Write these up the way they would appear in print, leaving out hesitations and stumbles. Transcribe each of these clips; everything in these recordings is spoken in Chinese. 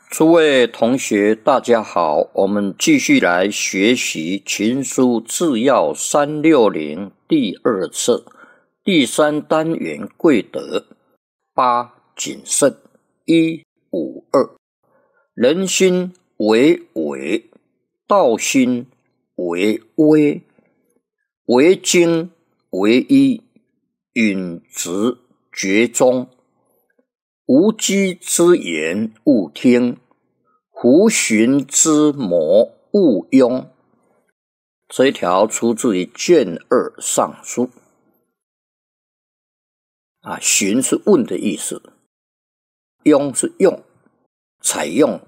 诸位同学，大家好，我们继续来学习群书治要360第2册第3单元贵德8谨慎152人心为伪，道心为微，为精为一，允直厥中，无稽之言勿听，胡寻之谋勿庸。这一条出自于卷2上书。寻是问的意思，庸是用，采用。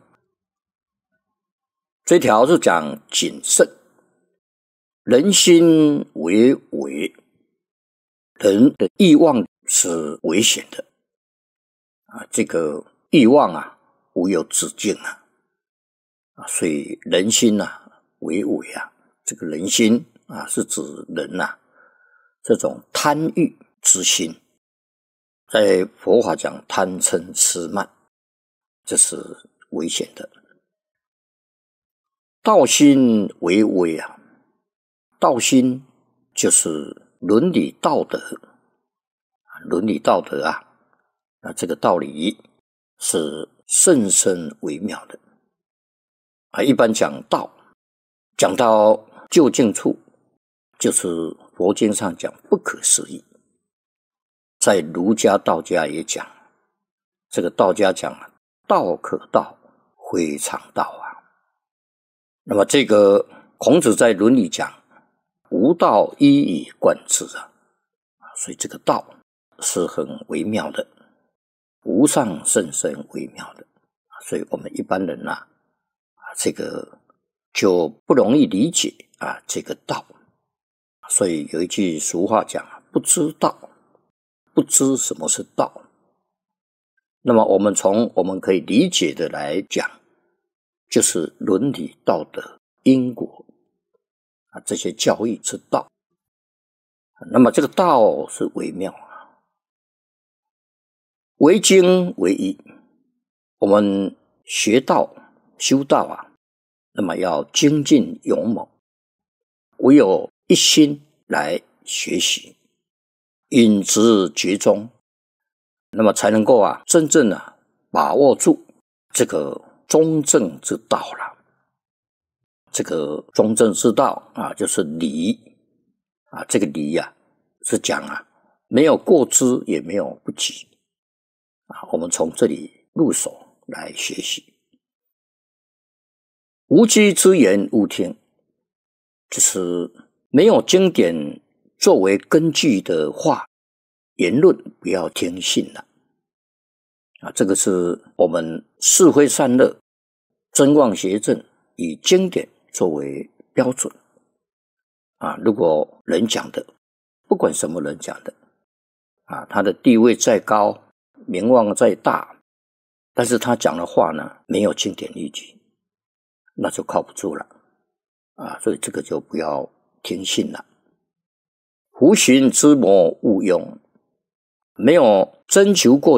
这条是讲谨慎，人心为伪，人的欲望是危险的。这个欲望无有止境所以人心为伪这个人心是指人这种贪欲之心，在佛法讲贪嗔痴慢，这是危险的。道心为微道心就是伦理道德，伦理道德这个道理是甚深微妙的一般讲道，讲到究竟处，就是佛经上讲不可思议。在儒家道家也讲，这个道家讲道可道非常道那么这个孔子在伦理讲无道一以贯之所以这个道是很微妙的，无上甚深微妙的，所以我们一般人这个就不容易理解这个道。所以有一句俗话讲不知道，不知什么是道。那么我们从我们可以理解的来讲，就是伦理道德因果这些教义是道。那么这个道是微妙为精为一。我们学道修道那么要精进勇猛，唯有一心来学习，引直厥中，那么才能够真正把握住这个中正之道了。这个中正之道就是理这个理是讲没有过之也没有不及我们从这里入手来学习。无稽之言勿听，就是没有经典作为根据的话，言论不要听信了这个是我们是非善恶真妄邪正以经典作为标准如果人讲的，不管什么人讲的他的地位再高，名望再大，但是他讲的话没有经典依据，那就靠不住了所以这个就不要听信了。胡寻之谋勿庸，没有征求过